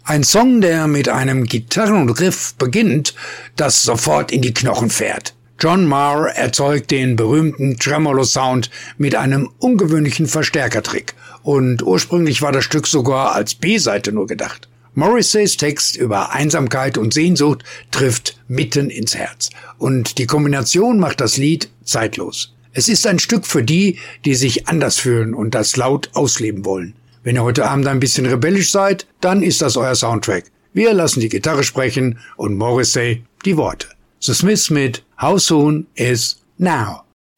Ein Song, der mit einem Gitarrenriff beginnt, das sofort in die Knochen fährt. John Marr erzeugt den berühmten Tremolo-Sound mit einem ungewöhnlichen Verstärkertrick. Und ursprünglich war das Stück sogar als B-Seite nur gedacht. Morrisseys Text über Einsamkeit und Sehnsucht trifft mitten ins Herz. Und die Kombination macht das Lied zeitlos. Es ist ein Stück für die, die sich anders fühlen und das laut ausleben wollen. Wenn ihr heute Abend ein bisschen rebellisch seid, dann ist das euer Soundtrack. Wir lassen die Gitarre sprechen und Morrissey die Worte. The Smiths mit How Soon Is Now.